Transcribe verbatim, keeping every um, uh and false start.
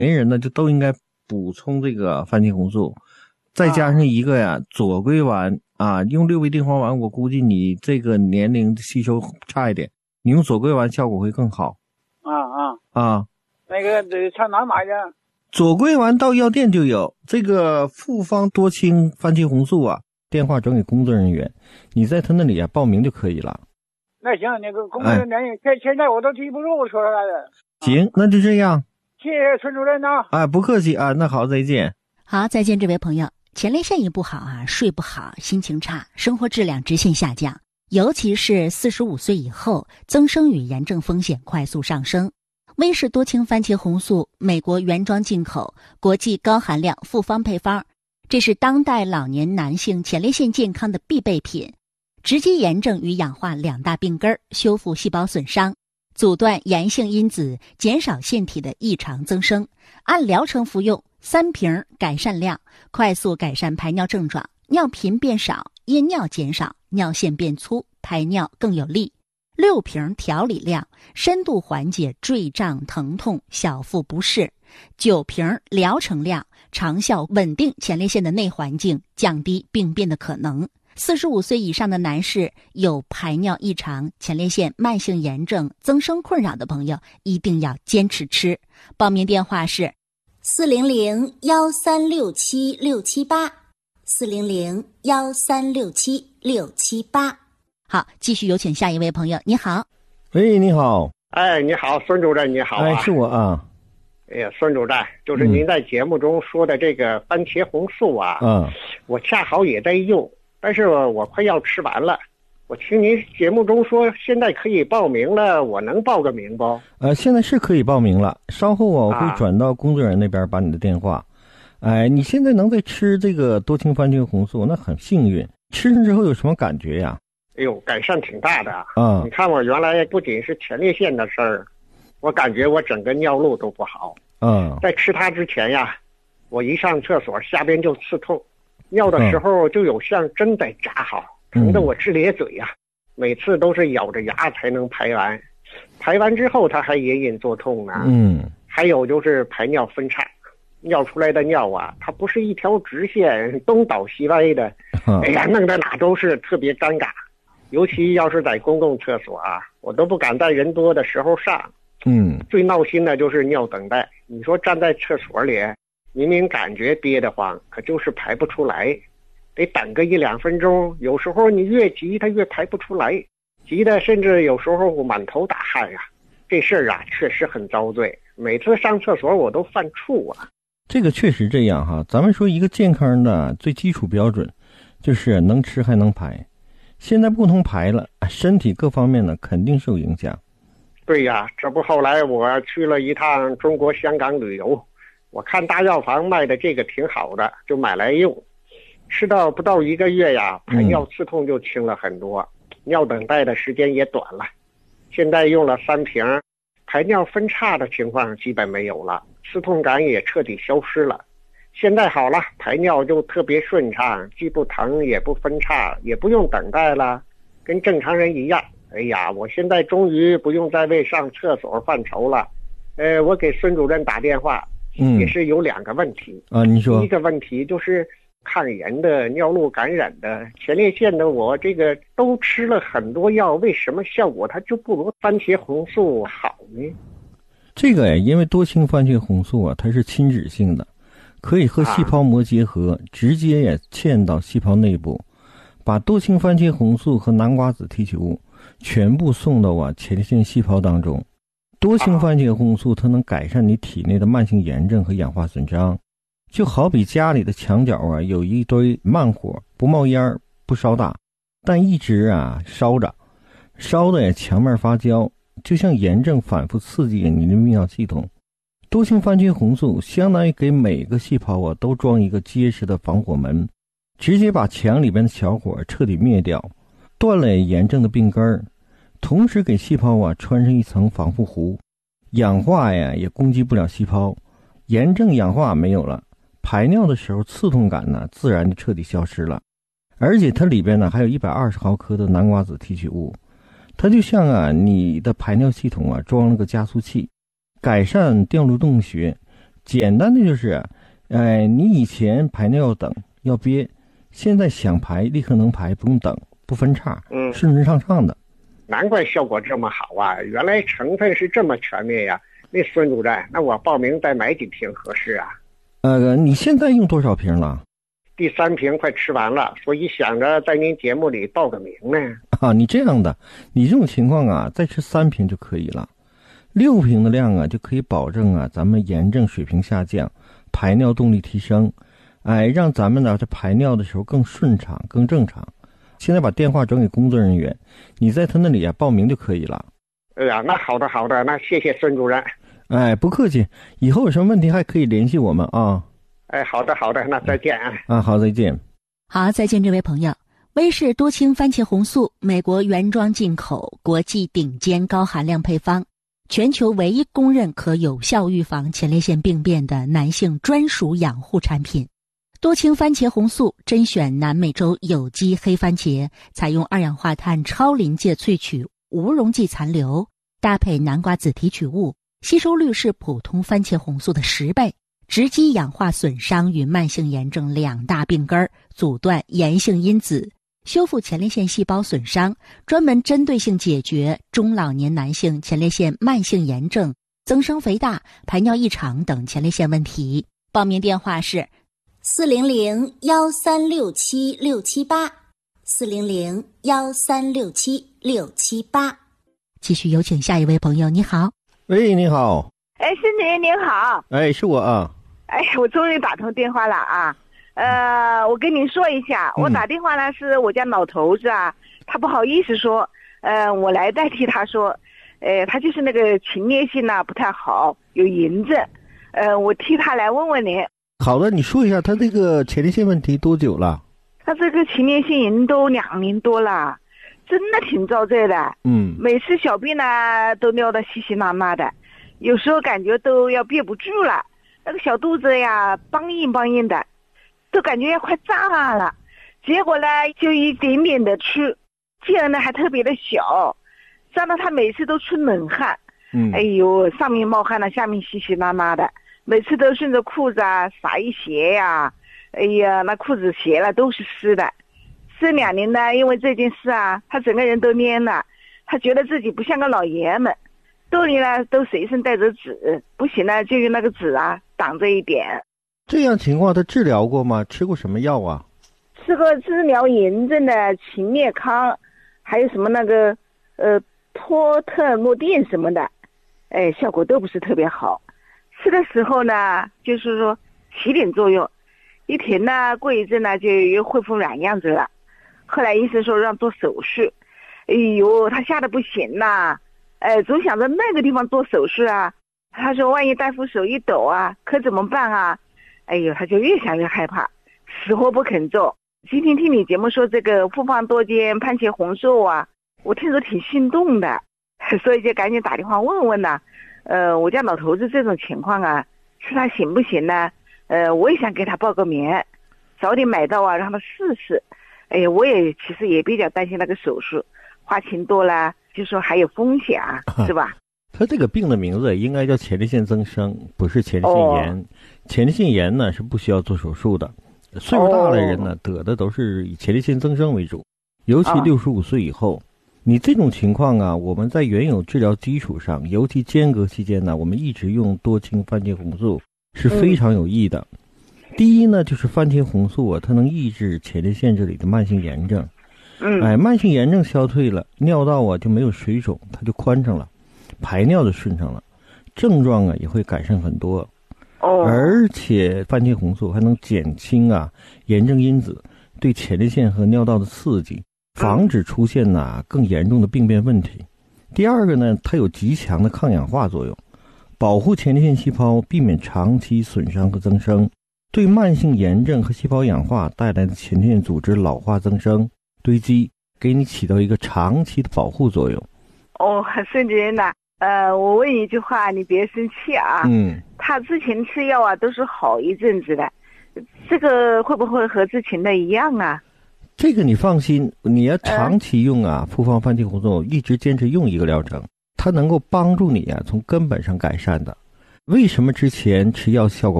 每人呢就都应该补充这个番茄红素，再加上一个呀、啊、左归丸啊，用六味地黄丸，我估计你这个年龄吸收差一点，你用左归丸效果会更好。 啊啊啊， 那个得上哪买去？ 左归丸到药店就有，这个复方多清番茄红素啊，电话转给工作人员，你在他那里啊报名就可以了。 那行，那个工作人员，现、哎、现在我都记不住说出来的。 行，那就这样。 谢谢孙主任啊！ 哎，不客气啊，那好，再见。 好，再见，这位朋友。前列腺也不好啊，睡不好，心情差，生活质量直线下降，尤其是四十五岁以后，增生与炎症风险快速上升。威氏多清番茄红素，美国原装进口，国际高含量复方配方，这是当代老年男性前列腺健康的必备品，直击炎症与氧化两大病根，修复细胞损伤，阻断炎性因子，减少腺体的异常增生。按疗程服用，三瓶改善量，快速改善排尿症状，尿频变少，夜尿减少，尿线变粗，排尿更有力。六瓶调理量，深度缓解坠胀疼痛、小腹不适。九瓶疗程量，长效稳定前列腺的内环境，降低病变的可能。四十五岁以上的男士有排尿异常、前列腺慢性炎症、增生困扰的朋友，一定要坚持吃。报名电话是四零零幺三六七六七八，四零零幺三六七六七八。 好，继续有请下一位朋友。你好。 喂，你好。 哎，你好，孙主任，你好啊。 哎，是我啊。 哎呀，孙主任，就是您在节目中说的这个番茄红素啊， 嗯， 我恰好也在用，但是我快要吃完了。我听您节目中说现在可以报名了，我能报个名不？ 呃，现在是可以报名了，稍后啊我会转到工作人员那边把你的电话。啊、哎，你现在能在吃这个多清番茄红素，那很幸运。吃上之后有什么感觉呀？ 哎呦，改善挺大的啊！ 嗯， 你看我原来不仅是前列腺的事儿，我感觉我整个尿路都不好。 嗯， 在吃它之前呀，我一上厕所下边就刺痛，尿的时候就有像针在扎好，疼得我直咧嘴呀、啊。每次都是咬着牙才能排完，排完之后它还隐隐作痛呢。 嗯， 还有就是排尿分叉，尿出来的尿啊，它不是一条直线东倒西歪的，哎呀，弄得哪都是特别尴尬。尤其要是在公共厕所啊，我都不敢在人多的时候上。 嗯， 最闹心的就是尿等待。你说站在厕所里，明明感觉憋得慌，可就是排不出来，得等个一两分钟。有时候你越急，它越排不出来，急的甚至有时候满头大汗呀、啊。这事儿啊，确实很遭罪。每次上厕所我都犯怵啊。 这个确实这样哈。咱们说一个健康的最基础标准，就是能吃还能排。现在不能排了，身体各方面呢肯定受影响。 对呀，这不后来我去了一趟中国香港旅游，我看大药房卖的这个挺好的，就买来用。吃到不到一个月呀，排尿刺痛就轻了很多、嗯、尿等待的时间也短了。现在用了三瓶，排尿分叉的情况基本没有了，刺痛感也彻底消失了。现在好了，排尿就特别顺畅，既不疼也不分叉，也不用等待了，跟正常人一样。哎呀，我现在终于不用再为上厕所犯愁了。呃，我给孙主任打电话，嗯，也是有两个问题啊。你说， 第一个问题就是抗炎的、尿路感染的、前列腺的，我这个都吃了很多药，为什么效果它就不如番茄红素好呢？ 这个呀，因为多清番茄红素啊，它是亲脂性的。可以和细胞膜结合、啊、直接也嵌到细胞内部，把多清番茄红素和南瓜子提取物全部送到啊前列腺细胞当中。多清番茄红素它能改善你体内的慢性炎症和氧化损伤，就好比家里的墙角啊有一堆慢火，不冒烟不烧大，但一直啊烧着，烧的也墙面发焦，就像炎症反复刺激你的泌尿系统。多清番茄红素相当于给每个细胞啊都装一个结实的防火门，直接把墙里边的小火彻底灭掉，断了炎症的病根，同时给细胞啊穿上一层防护糊，氧化呀也攻击不了细胞，炎症氧化没有了，排尿的时候刺痛感呢自然就彻底消失了。而且它里边呢还有一百二十毫克的南瓜子提取物，它就像啊你的排尿系统啊装了个加速器，改善掉路洞穴， 简单的就是，哎，你以前排尿要等要憋，现在想排立刻能排，不用等，不分叉， 嗯， 顺顺畅畅的。 难怪效果这么好啊！原来成分是这么全面呀。那孙主任，那我报名再买几瓶合适啊？ 呃，你现在用多少瓶了？ 第三瓶快吃完了，所以想着在您节目里报个名呢。 啊，你这样的，你这种情况啊，再吃三瓶就可以了。六瓶的量啊，就可以保证啊，咱们炎症水平下降，排尿动力提升，哎，让咱们呢在排尿的时候更顺畅、更正常。现在把电话转给工作人员，你在他那里啊报名就可以了。 哎呀，那好的好的，那谢谢孙主任。 哎，不客气，以后有什么问题还可以联系我们啊。 哎，好的好的，那再见啊。 啊，好，再见。 好，再见，这位朋友。威氏多氢番茄红素，美国原装进口，国际顶尖高含量配方，全球唯一公认可有效预防前列腺病变的男性专属养护产品。多氢番茄红素甄选南美洲有机黑番茄，采用二氧化碳超临界萃取无溶剂残留，搭配南瓜子提取物，吸收率是普通番茄红素的十倍，直击氧化损伤与慢性炎症两大病根，阻断炎性因子，修复前列腺细胞损伤，专门针对性解决中老年男性前列腺慢性炎症、增生肥大、排尿异常等前列腺问题。报名电话是四零零幺三六七六七八，四零零幺三六七六七八。 继续有请下一位朋友，你好。 喂，你好。 哎，孙主任您好。 哎，是我啊。 哎，我终于打通电话了啊。呃，我跟您说一下，我打电话呢是我家老头子啊，他不好意思说，呃，我来代替他说，呃，他就是那个前列腺呢不太好，有炎症，呃，我替他来问问您。 好的，你说一下他这个前列腺问题多久了？ 他这个前列腺炎都两年多了，真的挺遭罪的。 嗯， 每次小便呢都尿得稀稀拉拉的，有时候感觉都要憋不住了，那个小肚子呀梆硬梆硬的，都感觉要快炸了。结果呢就一点点的吃，劲儿呢还特别的小，让到他每次都出冷汗。 嗯， 哎呦，上面冒汗了，下面稀稀拉拉的，每次都顺着裤子啊撒一鞋呀，哎呀，那裤子鞋了都是湿的。这两年呢，因为这件事啊，他整个人都蔫了，他觉得自己不像个老爷们，兜里呢都随身带着纸，不行呢就用那个纸啊挡着一点。 这样情况他治疗过吗？吃过什么药啊？ 吃过治疗炎症的秦列康，还有什么那个呃托特莫定什么的，哎，效果都不是特别好。吃的时候呢，就是说起点作用，一停呢，过一阵呢就又恢复原样子了。后来医生说让做手术，哎呦，他吓得不行呐，哎，总想着那个地方做手术啊。他说万一大夫手一抖啊，可怎么办啊？哎呦，他就越想越害怕，死活不肯做。今天听你节目说这个复方多酚番茄红素啊，我听着挺心动的，所以就赶紧打电话问问呐。呃，我家老头子这种情况啊，是他行不行呢？呃，我也想给他报个名，早点买到啊，让他试试。哎呀，我也其实也比较担心那个手术，花钱多了，就说还有风险啊，是吧？ 他这个病的名字应该叫前列腺增生，不是前列腺炎。哦、前列腺炎呢是不需要做手术的，岁数大的人呢、哦、得的都是以前列腺增生为主，尤其六十五岁以后。哦、你这种情况啊，我们在原有治疗基础上，尤其间隔期间呢，我们一直用多氢番茄红素是非常有益的。嗯、第一呢，就是番茄红素啊，它能抑制前列腺这里的慢性炎症。 嗯， 哎，慢性炎症消退了，尿道啊就没有水肿，它就宽敞了。排尿就顺畅了，症状啊也会改善很多。 哦， 而且番茄红素还能减轻啊炎症因子对前列腺和尿道的刺激，防止出现呐、啊、更严重的病变问题。第二个呢，它有极强的抗氧化作用，保护前列腺细胞，避免长期损伤和增生，对慢性炎症和细胞氧化带来的前列腺组织老化增生堆积，给你起到一个长期的保护作用。 哦，孙主任呐。呃，我问一句话，你别生气啊。 嗯， 他之前吃药啊都是好一阵子的，这个会不会和之前的一样啊？ 这个你放心，你要长期用啊，复方番茄红素，一直坚持用一个疗程，它能够帮助你啊从根本上改善的。 为什么之前吃药效果